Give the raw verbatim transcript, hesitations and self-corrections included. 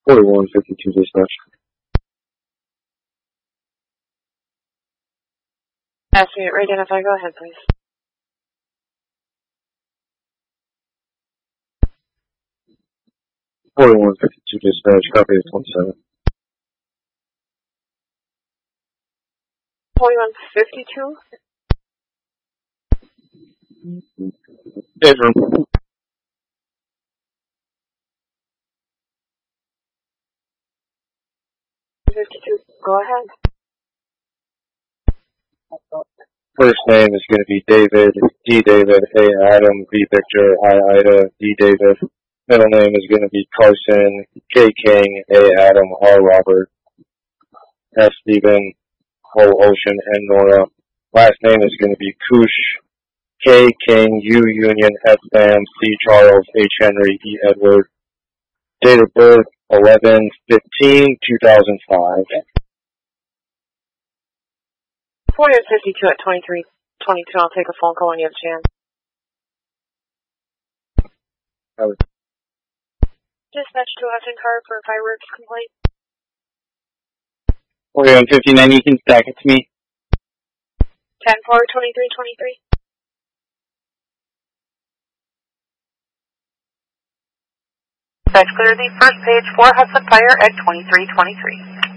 forty-one fifty-two dispatch. Ask me to identify. Go ahead, please. forty-one fifty-two dispatch, copy of twenty-seven. forty-one fifty-two? Days room. fifty-two, go ahead. First name is going to be David, D David, A Adam, V Victor, I Ida, D David. Middle name is going to be Carson, K King, A Adam, R Robert, S Stephen, O Ocean, N Nora. Last name is going to be Koosh, K King, U Union, S Sam, C Charles, H Henry, E Edward. Date of birth eleven fifteen two thousand five. forty-one fifty-two at twenty-three twenty-two. I'll take a phone call when you have a chance. I was Dispatch to Hudson Car for a fireworks complaint. forty-one fifty-nine, you can stack it to me. ten four twenty-three twenty-three. Dispatch clear the first page for Hudson Fire at twenty-three twenty-three.